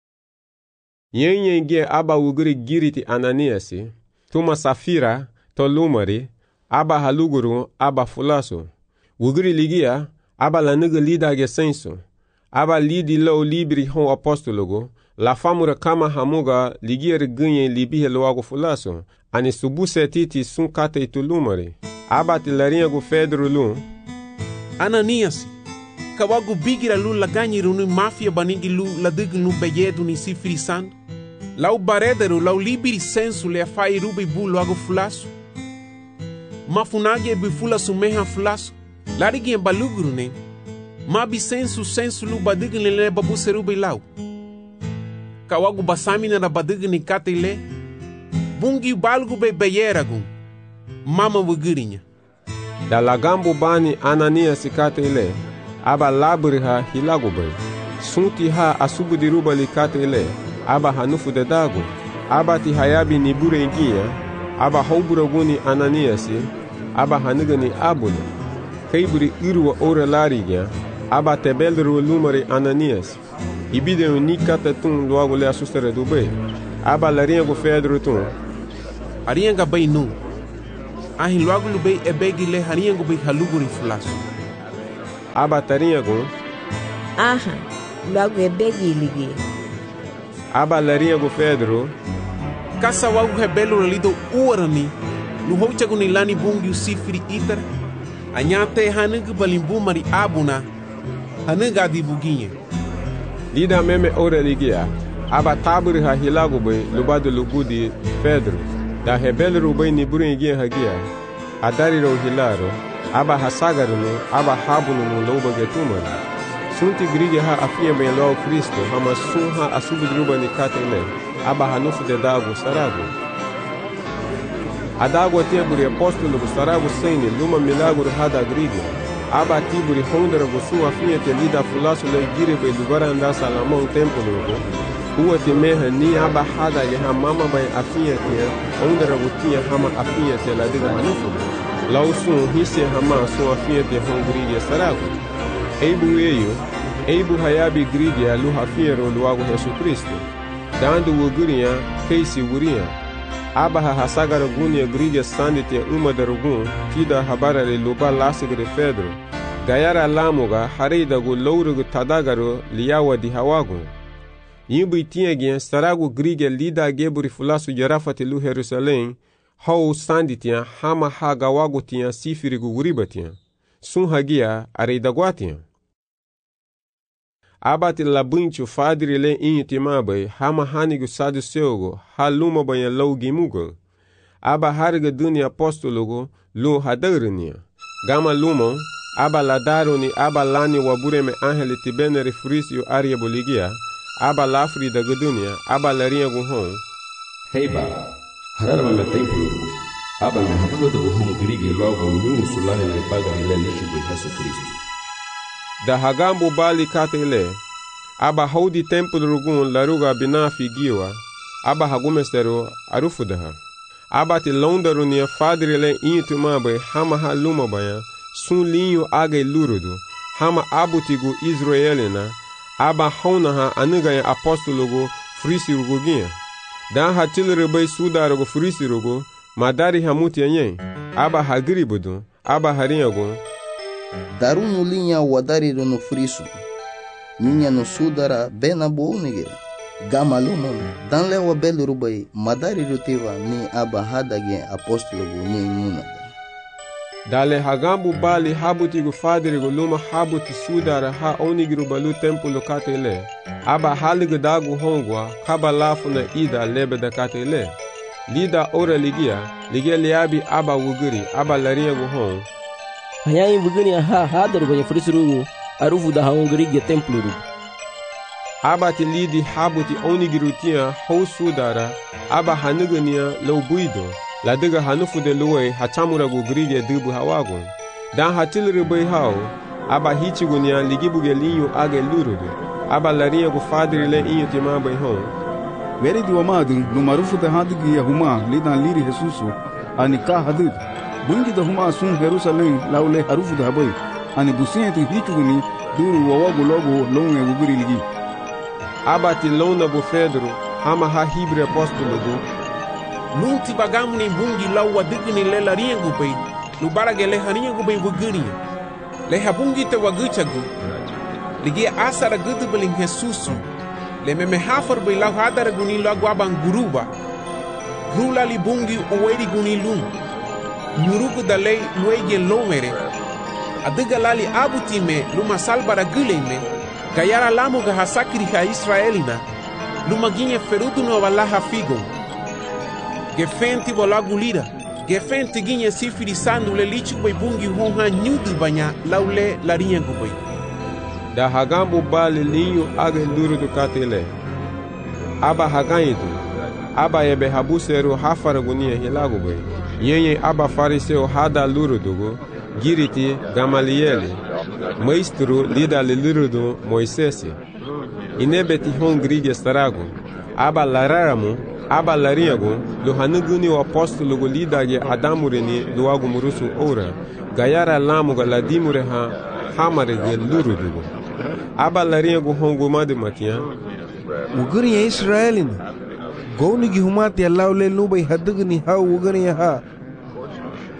S9: Yen aba wugiri giriti Ananiasi. Tuma Safira to lumari. Aba haluguru aba fulaso. Wugiri ligia aba la nugu lidage sensu. Aba lidi lo libri hon apostologo. La famura kama hamuga ligier gunye libihe loago fulaso. Ani subuse titi sun kate itulumari. Aba tilarinha gu Pedro lu.
S7: Ananiasi. Kawagu bigira lu laganyi runu mafia banigi lu ladigu nu beyedu ni sifrisan. Lau baredero lau libri sensu le afai rubi bu loago fulaso. Mafunagi e bifula sumeha fulaso. Larigi e baluguru ne. Mabi sensu lu badigu le babu serubi lau. Kawagu basamina na badigu ni kate le. Bungi balgu be beyeragu. Mama wugirinya.
S9: Da lagambu bani Ananias kate le. Aba laburi ha hilagu be. Sunti ha asubu diruba li kate le. Aba hanufu de dago. Aba ti hayabi ni bure ingia. Aba hauburaguni Ananiasi. Aba hanigani abune. Kaiburi irwa ora larigia. Aba tebeldru lumari Ananias. Ibide unikata tun loago le asustere dube. Aba larinha go Pedro tun.
S7: Arianga bai nu. ahin logo lubei ebegi le hariango bei haluguri fulasu.
S9: Aba tarinhago.
S13: Aha, logo ebegi ligi.
S9: Aba larinhago Pedro.
S7: Kasa wagu rebelo lido uarani. No hochago ni lani bungi usifiri itar. Anyate hanugu balimbu mari abuna. Hanuga di buginha.
S9: Lida meme ora ligia. Aba taburi ha hilago bem lubado lugudi Pedro. Da rebelo rubai ni buringia hagia. Adari ro hilaro. Aba hasagaru no. Aba habuno no loba getumari. Sunti grige ha afia bem logo Cristo. Hama sun ha asubidruba ni katele. Aba hanufu de dago sarago. Adago teburi apóstolo do sarago sene luma milagro hada grige. Aba tiburi hondra go su afia te lida fulaso le gire be lugar anda salamon tempo logo. Ua te meha ni aba hada ye ha mama bai afia te hondra go tia hama afia te la diga hanufu. Lau sun hisse hama su afia te hongriye sarago. Eibu hayabi grige alu hafiero luago Jesus Cristo. Dando wuguria keisi wuria. Aba hasagara gunia grige sandite uma darugun tida habarale luba lasigre Pedro. Gayara lamuga harida gu lourugu tadagaro liawa di hawagu. Yimbu itiagien saragu grige lida geburi fulasu jarafati lu Jerusalém. Hau sanditia hama hagawagu tia sifirigu guribatia. Sun hagia areidaguatia. Abati labunchu fadri le intimabai hama hanigu saduceugo haluma banha laugimugo. Aba harga dunia apostologo lu hadarnia. Gama lumon aba ladaroni aba lani wabureme angeli tibenere frisio aria boligia. Aba lafri da gudunia aba larinha guhon.
S11: Heiba hararma me templo. Aba me habugo da guhon grigi logo nyun sulane le paga ile lishi do Jesus Cristo.
S9: Da hagambo bali katele. Aba haudi templo rugun laruga binafi giwa. Aba hagumestero arufudaha. Aba te londaru nia fadrile intumabe hama haluma baya. Sun linho aga lurudu. Hama abutigu Israelina. Aba haunaha anugaya apostologo frisirugugia. Dan hatilrebe sudarugo frisirugo. Madari hamuti anyen. Aba hagribudu. Aba harinhago.
S14: Darunu linha wadariru no friso. Ninha no sudara bena bounige. Gamaluma dan lewa belurubai madariru tiva ni aba hadage apostologo ni imunada.
S9: Dale hagambu bali habutigu fadrigo luma habuti sudara ha onigru balu templo katele. Aba haligu dagu hongwa kabalafu na ida lebe da katele. Lida ora ligia liabi aba wuguri aba larinha guhon.
S5: Hayain wuguri ha hadaru banha frisurugo arufu da hongri ge templo.
S9: Aba ti lidi habuti onigrutia ho sudara aba hanugania lobuido. La diga hanufu de luwe hachamura gu grige dubu hawagun. Dan hatilri bai hao, aba hichigunia ligibuge linho age lurudu. Aba larinha gu fadri le inho tima bai hon.
S12: Veri di wamadu no marufu de hadigi ya huma lidan liri Jesusu ani ka hadid. Bungi da huma sun Jerusalém laule harufu da bai. Ani busienti hichuguni duru wawagu logo longe wuguri ligi.
S9: Aba ti londa bu Pedro hama ha hibre apostolo gu.
S7: Nunti bagamu ni bungi lau wadigni le larinha gubei. Lubarage le harinha gubei wugurinha. Le habungi te waguchagu. Ligi asara gudu beling Jesusu. Le meme hafar bei lau hadara guni lau aban guruba. Rula li bungi uweri guni lum. Nurugu da lei luege lomere. Adiga lali abutime luma salbara guleme. Gayara lamu ga hasakiri ha Israelina. Luma ginye ferudu no walaha figo. Gefenti bolagu lira. Gefenti ginye sifiri sandu le lichi bei bungi honha nyudu banya laule larinha gubei.
S9: Da hagambu bali linho aga luru do katele. Aba haganyidu. Aba ebe habuseru hafaragunia hilagu bei. Yenye aba fariseu hada luru dugo. Giriti Gamalieli. Maestro lida le luru do Moisés. Inebeti hongrige starago. Aba lararamu. Aba larinhago, lo hanuguni o apóstolo go lidage adamureni lo agu murusu ora, gayara lamuga ladimure ha hamare ge lurudugo. Aba larinhago hongo made matia.
S1: Uguri ya Israelina. Goni gi humati alaule nubai hadugni ha uguri ha.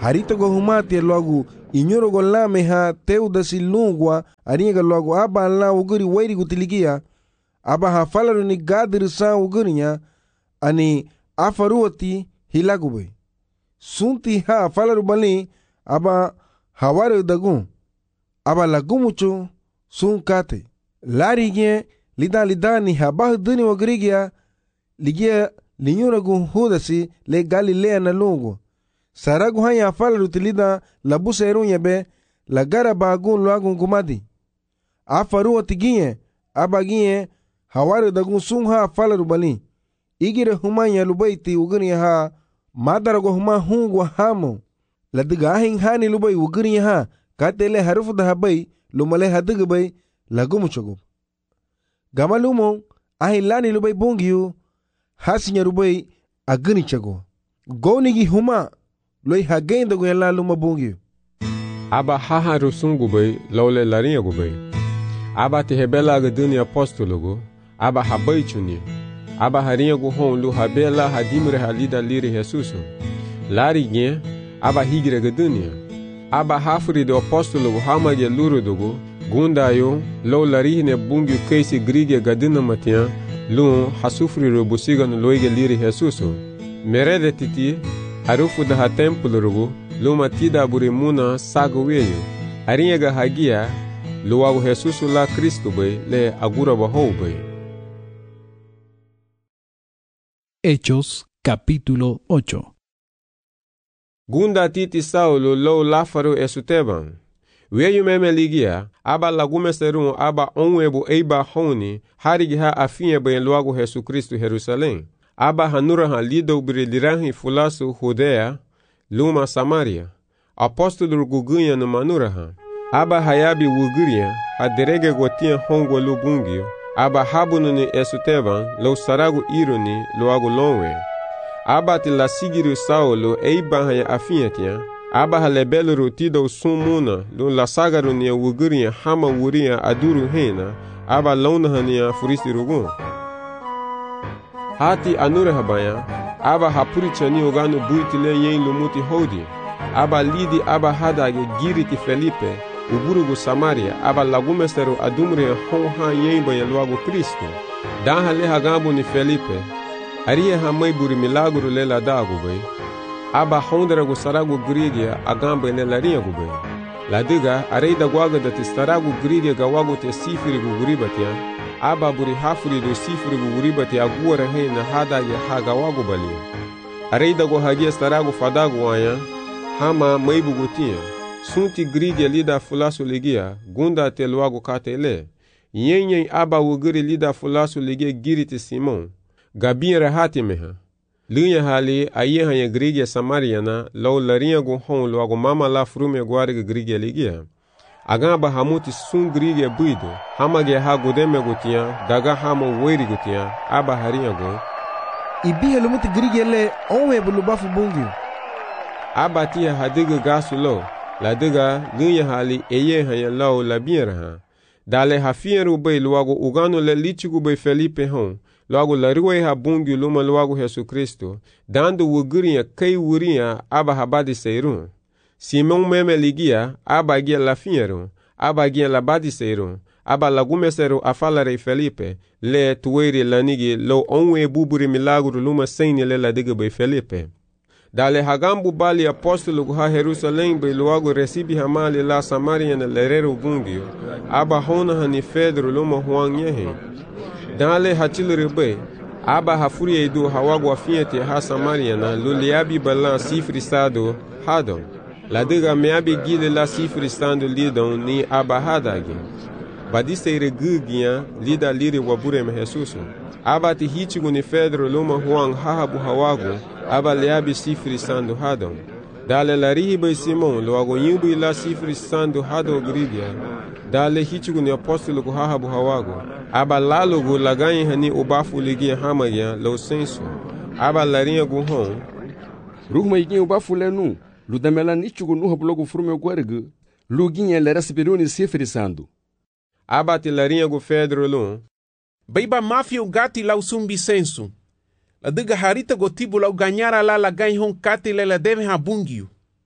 S1: harita go humati logo inyoro go lame ha teuda silungwa aringa logo aba la uguri wairi gutiligia aba ha falaru ni gadir sa ugurinya ani afaruati hilagube sunti ha falaru bali aba haware dagun aba lagumucho sun kate larige lida ni habah duni wagrigia ligia linyura gun hudasi le Galilea na lungo saragu haya falaru tilida labusa erunya be la garaba gun luagun gumadi afaruati gie aba gie haware dagun sun ha falaru bali igire humanya lubaiti uguni ha madarago huma hungwa hamo ladiga ahin hani lubai uguni ha katele harufu da habai lumale hadiga bai lagumuchogo gamalumo ahin lani lubai bungiyu hasinya lubai agani chago gonigi huma loi hagenda go yalla luma bungiyu
S9: aba haha rusungu bai lawle laringa go bai aba te hebela ga dunia apostologo aba habai chuni aba harinha go hon lu habela hadimre halida liri Jesuso lari gen aba higre ga dunia aba hafri do apostolo go hamage luru dogo gundayo lo lari ne bungu keisi grige gadina matia lu hasufri ro busiga no loige liri Jesuso merede titi harufu da templo rogo lu matida burimuna sago weyo harinha ga hagia lu wa Jesuso la Cristo bai le agura ba ho bai.
S6: Hechos capítulo 8.
S9: Gunda titi Saulo lo lafaro esuteban. Weyu meme ligia, aba lagume serun aba onwebu eiba honi, harigi ha afinye bayan luago Jesu Kristu Jerusalem. Aba hanura ha lido brilirahi fulasu Judea, luma Samaria. Apostolo gugunya no manura ha. Aba hayabi wuguria, ha derege gotia hongo lubungio. Aba habunu ni esuteban, lo saragu ironi, lo agu lonwe. Aba ti la sigiru Saulo, eiba haya afinyetia. Aba halebelu rutido sumuna, lo la sagaru ni wuguria hama wuria aduru hena. Aba lona hania furisi rugun. Hati anure habaya, aba hapuri chani ogano buitile yen lumuti hodi. Aba lidi aba hadage giriti Felipe, uburugu Samaria, aba lagumesteru adumre honha yemba ya luago Kristo. Dan hale hagambo ni Felipe, arie hamai buri milagro lela dago bay. Aba honderago sarago grigia agamba lela riago bay. Ladiga areida guaga da testarago grigia gawago te sifiri guguribatia. Aba buri hafuri do sifiri guguribati aguara hena hada ya hagawago bali. Areida go hagia starago fadago wanya, hama maibugutia. Sunti grigia lida fulasu ligia, gunda te luago katele. Yenyen aba wuguri lida fulasu ligia giriti Simon. Gabin rahati meha. Lunya hali aye hanya grigia Samariana, lau larinha go hon luago mama la frume guariga grigia ligia. Agamba hamuti sun grigia buido, hamage ha godeme gutia, daga hama weri gutia, aba harinha go.
S1: Ibihe lumuti grigia le onwe bulubafu bungi.
S9: Aba tia hadiga gasu lo. La diga lunya hali eye hanya lau la biera ha. Dale hafieru bay luago ugano le lichigu bay Felipe hon. Luago la ruwe ha bungi luma luago Jesu Kristo. Dando wuguria kei wuria aba habadi seirun. Simon meme ligia aba gia la fieru. Aba gia la badi seirun. Aba lagume seru afalare Felipe. Le tuweri lanigi lo onwe buburi milagru luma seini le la diga bay Felipe. Dale hagambu bali apostolo ha Jerusalem be luago recibi hamali la Samaria na lerero gungio. Aba hona hani Pedro luma huang yehe. Dale hachilere be. Aba hafuri edu hawago afiete ha Samaria na luliabi balan sifri sado hadon. La diga meabi gile la sifri stando lidon ni aba hadagi. Badiste ire gugia lida liri wabure me Jesuso. Aba ti hitigu ni Pedro luma huang hahabu hawago. Aba leabi sifri sando hadon. Dale la rihiba Simon luago nyubu ila sifri sando hado grigia. Dale hitigu ni apostolo ku hahabu hawago. Aba lalogo laganyi hani ubafu ligia hamaya lo senso. Aba larinha gu hon.
S11: Ruhma iginha ubafu lenu. Ludamela nichugu nuha blogo frume guargu. Luginha lera sibiruni sifri sando.
S9: Aba ti larinha gu Pedro lun.
S7: Baiba mafia o gati lau sumbi senso. La diga harita go tibu lau ganhara la ganhon kati lela deve habungio.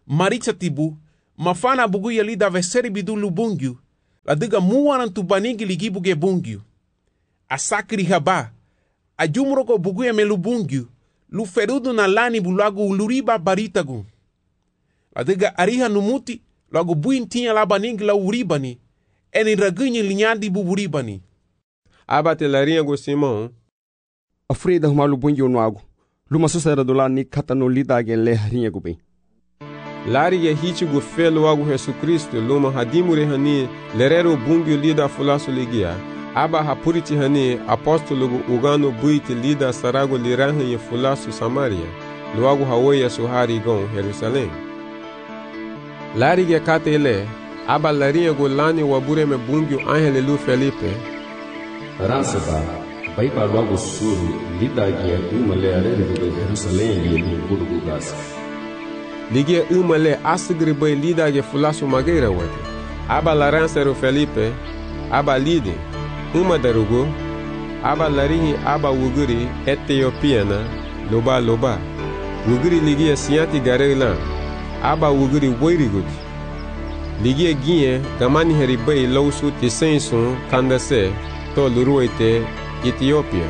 S7: Maritza tibu, mafana bugu ya lida veseri bidu lubungyu, la diga muwaran tu banigi ligibu ge bungyu. Asakri haba, ajumroko bugu ya melubungyu, lu ferudu na lani bulagu uluriba baritagu. La diga ariha numuti, lagu buin tinya la banigi la uribani, eni ragunyi linyadi buburibani.
S9: Abate larinha go Simão.
S15: Afrida humalu bungi onuago. Luma susera do lani kata no lida gen le harinha go bem.
S9: Lari ya hichi go felo agu Jesus Cristo luma hadimure hani lerero bungi lida fulasu ligia. Aba hapuriti hani apostolo go ugano buiti lida sarago lirahan ye fulasu Samaria. Luago hawoya suhari gon Jerusalém. Lari ya kate ele. Aba larinha go lani wabure me bungi Angele Lu Felipe.
S11: Ransaba, vai para logo suru, lida guia uma learere do Jerusalém e no Burgugas.
S9: Ligia uma le asgri bai lida ge fulasu mageira wate. Aba laranceru Felipe, aba lide, uma darugo, aba larinhi aba wuguri Etiopiana, loba. Wuguri ligia sianti garela, aba wuguri woirigut. Ligia guia gamani heribai lausu tisensun kandase. To luruite Ethiopia.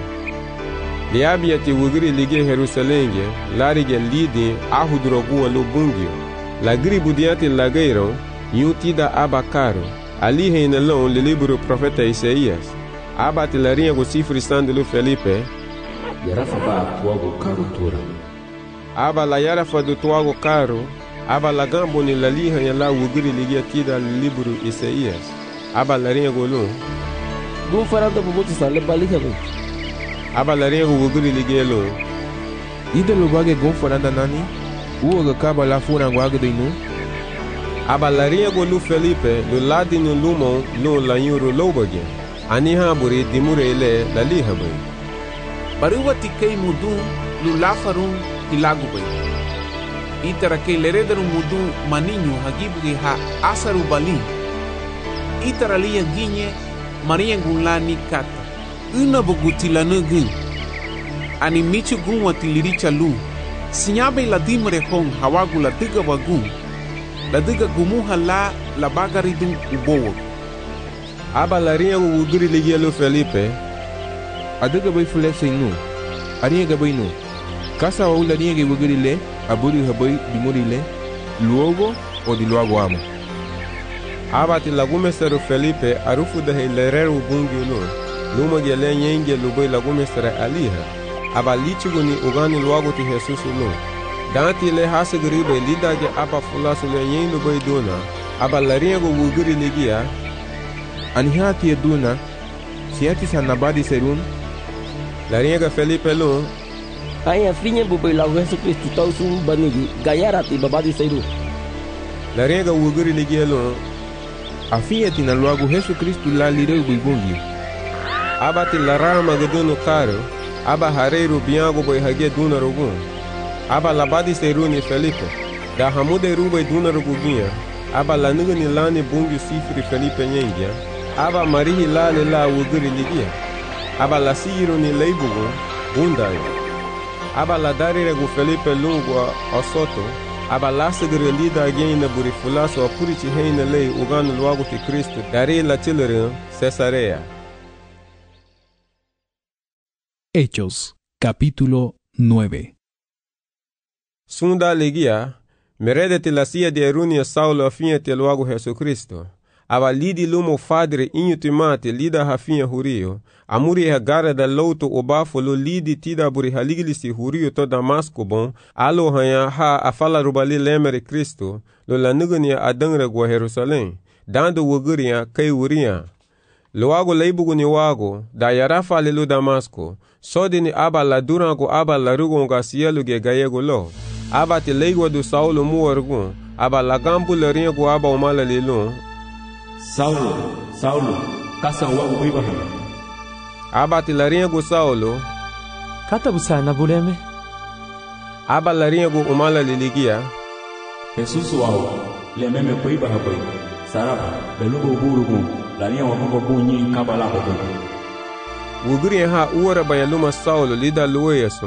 S9: Liabia ti wugri lige Jerusalém, larige lidi ahudrogu lubungio. La gribu diante lageiro, yutida abacaro. Ali reinalão le livro profeta Isaías. Abate larinha go cifre sandelo Felipe.
S11: Yarafa ba tuago caro tura.
S9: Aba la yarafa do tuago caro. Aba la gambo ni la liha ya la wugri lige tida livro Isaías. Aba larinha go lum.
S5: Gun faranda bubuti sa le balika go.
S9: Aba larinha go wugri ligelo.
S8: Ida lo bage gun faranda nani? Uoga kaba la fura ngwaga do inu?
S9: Aba larinha go Lu Felipe, lo ladi no lumon no la yuro lobage. Ani haburi dimure ele la liha bay.
S7: Baruwa tikei mudu lu lafarun hilagu bay. Itara kei lerederu mudu maninho hagibuge ha asaru bali. Itara liya ginye Maria Gulani kata. Una bogutila nugin. Ani michu gunwa tiliricha lu. Sinyabe la dimre hong hawagu la diga wagun. La diga gumuha la bagaridun ubowo.
S9: Aba larinha go wugri ligia Lu Felipe.
S8: Adiga bai fulese inu. Arinha ga bai nu. Kasa wa ula rinha ga wugri le. Aburi habai dimuri le. Luogo o di luogo amo. Abati lagumesteru Felipe arufu da hilereru bungi lu. Luma gele nyenge lubai lagumestere aliha. Aba lichigu ni ugani luago ti Jesus lu. Danti le hasegribe lidage aba fulasu le nyen lubai duna. Aba larinha go wugri ligia. Anihati ya duna. Siati sanabadi serun.
S9: Larinha ga Felipe lu.
S5: Aya frinya bubai lagu Jesus Kristu tau sun banigi. Gayarati babadi seru.
S9: Larinha ga wugri ligia lu.
S8: Afia tina luago Jesus Cristo la lireu buibungi.
S9: Aba ti larama gaduno caro. Aba hareiro biango boi hage duna rogun. Aba labadi seruni Felipe. Da hamude rubai duna roguginha. Aba lanuga ni lani bungi sifri Felipe nyengia. Aba marihi lale la wuguri ligia. Aba la siro ni leibugu bundai. Aba la darire gu Felipe lungo osoto. Aba lasegre lida again na burifulaso apurichi heina lei ugano luago ti Cristo dari la chilere Cesarea.
S6: Hechos, capítulo 9.
S9: Sunda legia, merede la sia de erunia Saulo afinha te luago Jesucristo. Aba lidi lumo fadre inho timate lida hafinha hurio. Amuri gara da louto obafo lo lidi tida buri haligilisi hurio to Damasco bon. Alo hanya ha afala rubali lemere Cristo. Lo lanugania adangre gwa Jerusalém. Dando wuguria kai wuria. Loago leibugu ni wago. Da yarafa lelo Damasco. Sodini aba la durango aba la rugonga sielu ge gayego lo. Aba te leigwa do Saulo muargun. Aba la gambu le ringo aba umala lelo.
S11: Saulo, kasa wago Ibrahim.
S9: Abati larinha go Saulo.
S4: Kata busa na buleme.
S9: Aba larinha go umala liligia.
S3: Jesus wao, le meme ko Ibrahim. Saraba, belugo burugu, larinha wa mko bunyi kabala ko.
S9: Wugri ha uora bayaluma Saulo lida lueyaso.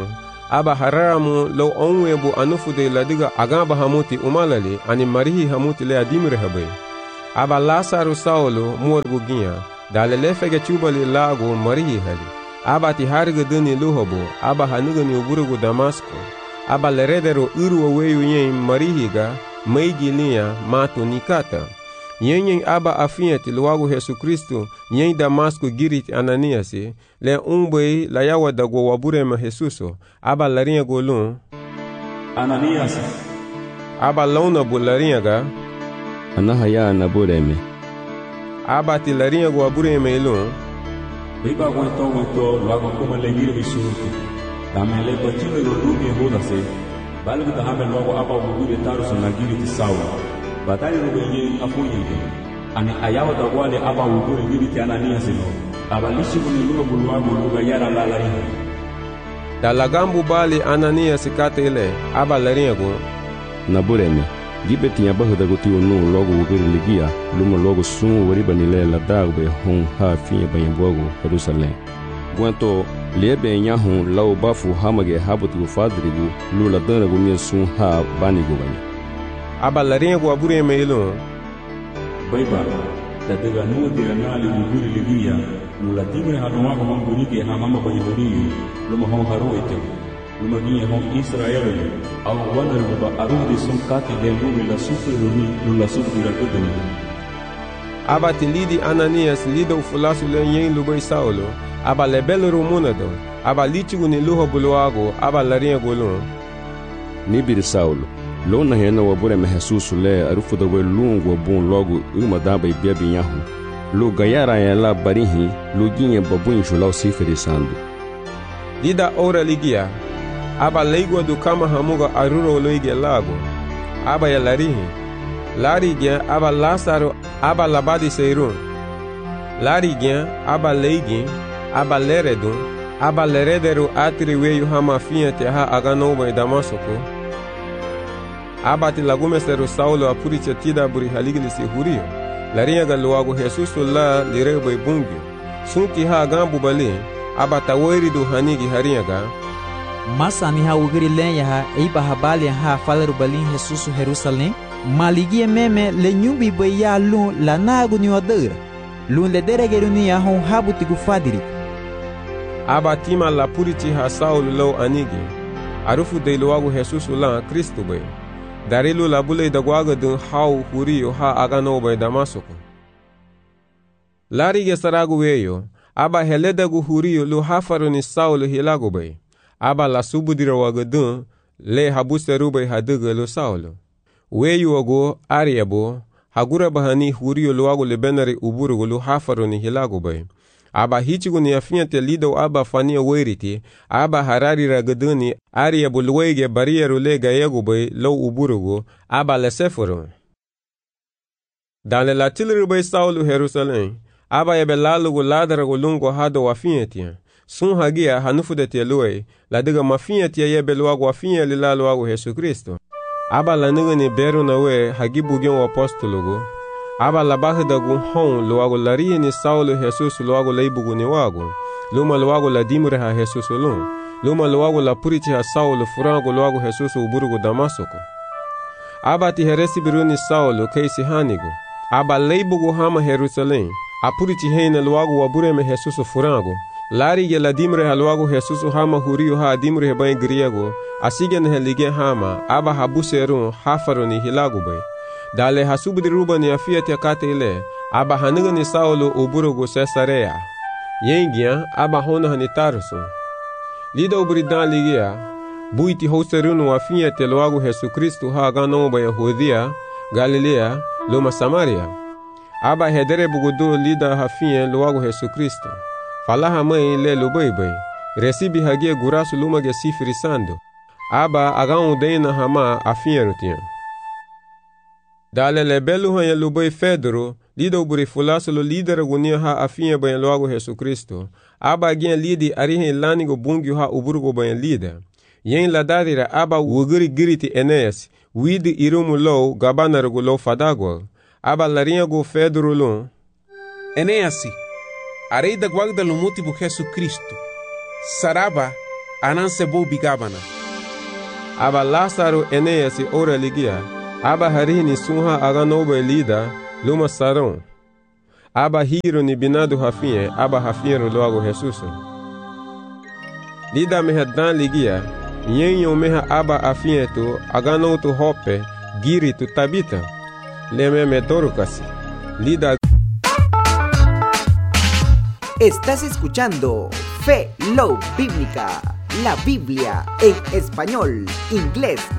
S9: aba hararamu lo onwe bu anufude ladiga agamba hamuti umalali ani marihi hamuti le adimre habe. Aba Lazaro Saulo morbu ginha, dalele fege chubali lago marihi hali. Aba ti harga duni luhobo, aba hanugani uburugu Damasco. Aba leredero uru weyu yen marihiga, meigi linha mato nikata. Yen aba afiati luago Yesu Kristo, yen Damasco girit Ananiasi, le umbei la yawa dago waburema Jesuso, aba larinha golun.
S3: Ananias.
S9: Aba launa bu larinha ga.
S11: Anahaya nabureme.
S9: Aba ti larinha go waburema ilun.
S3: Biba gwento luago kuma lengiri bisuruti. Damele bachile lo rumi hodase. Balgu da hame luago aba wugure tarusu nagiri ti sawa. Batali rubenye afunyenge. Ani ayawa da wale aba wugure giri ti Ananias lo. Aba lishi kuni luga buluago luga yara lalarinha.
S9: Da lagambu bali Ananias kate ile, aba larinha go.
S11: Nabureme. Gibe tinha barra da goti onu logo wugure ligia. Luma logo sumu wariba nile la dagbe hon ha finha banhambogo Jerusalém. Guanto lebe nyahun lau bafu hamage habutu fadrigu lula dana gumia sun ha banigo bani.
S9: Aba larinha go abure meilo.
S3: Baiba da daga nuwa tiranali wugure ligia lula timre hanuwa ko mangurike ha mama bayoni luma hon haroete luma ginha hon Israel au wandar ba arudi sun kati de lula sufruni lula sufrira tudani.
S9: Aba tilidi Ananias lido fulasu le yen lubai Saulo. Aba lebelo rumunado, aba litigu ni luho buluago, aba larinha golun.
S11: Nibiri Saulo, lona hena wabure me Jesus le arufu da welungo bun logo uma daba ibiabi nyahu. Lu gayara ya la barihi, lu ginye babun julau siferi sandu.
S9: Dida ora ligia, aba leigo do kama hamuga aruro loige lago. Aba ya larihi, larigia aba Lazaro, aba labadi seirun. Larigia aba leigin, aba leredun, aba leredero atri weyu hamafinha te ha aganoba e Damasco. Aba ti lagumesteru Saulo apuritia tida buri haligli se hurio. Larinha galuago Jesus la lirebo e bungi. Sunti ha agambu bali, aba taweri do hanigi harinha ga.
S10: Masa ni ha ugiri lenha ha eiba habali ha falaru balin Jesus Jerusalém. Maligia meme le nyumbi baya lun la nagu ni odera. Lun le deregeru ni ya hon habuti gufadiri.
S9: Aba tima la puriti ha Saulo lo anigi. Arufu de luago Jesus la Cristo bay. Darilu la bule da guaga dun hau hurio ha agano bay Damasco. Larige saragu weyo. Aba heleda gu hurio lu hafaru ni Saulo hilago bay. Aba la subudira waga dun le habuseru bay haduga lu Saulo. Weyu ogo ariabo. Hagura bahani hurio luago le benari uburugo lu hafaru ni hilago bay. Aba hichigu ni afinha te lido aba fania weriti, aba harari ragaduni, aria bulwege barieru lega yegubay lo uburugo, aba leseforo. Dan le latilru bay Saulo Jerusalém, aba ebe lalugu ladaragu lungo hado wafinha tia. Sun hagia hanufu de te luei, la diga mafinha tia yebe luagu wafinha li la luagu Jesu Cristo. Aba la niga ni beru na we hagibu gen apostologo. Aba la baja da gun hon luago laria ni Saulo Jesus luago leibugu ni wago. Luma luago la dimre ha Jesus lun. Luma luago la puriti ha Saulo furango luago Jesus uburugu Damasco. Aba ti heresi biru ni Saulo keisi hanigo. Aba leibugu hama Jerusalém. A puriti heina luago wabure me Jesus furango. Lari ye la dimre ha luago Jesus hama hurio ha dimre hebai griego. Asigen helige hama. Aba habuserun hafaru ni hilago bay. Dale hasubudi ruba ni afiati akate ile, aba haniga ni Saulo uburugu Cesarea. Yengia, aba hona hani Tarso. Lida uburidan ligia, buiti hoserunu afiati luagu Jesu Kristo ha ganoba Yahudia, Galilea, luma Samaria. Aba hedere bugudu lida hafien luagu Jesu Kristo. Falaha mai le lubaibai, resibi hagie gurasu luma ge sifiri sando. Aba agan udeina hama afien rutian. Dale le belu hanya lubai Fedro, lida uburi fulaso lo lidera gunia ha afinha bayan luago Jesu Kristo. Aba gen lidi arihe lanigo bungi ha uburgo bayan lida. Yen la dadira aba wugiri giriti Eneas, widi irumu lo gabanaragu lo fadagwa. Aba larinha go Fedro lo.
S7: Eneasi, arei da guagda lo motivo Jesu Cristo. Saraba, anan sebo bigabana.
S9: Aba Lázaro Eneas e ora ligia. Aba harini sunha aganoba lida luma saron. Aba hiro ni binado rafinha, aba rafinha logo Jesus. Lida meha dan ligia. Nyenyo meha aba afinha tu agano tu hope giri tu tabita. Leme me dorcasi. Lida.
S16: Estás escuchando Fe Love Bíblica, la Biblia en español, inglés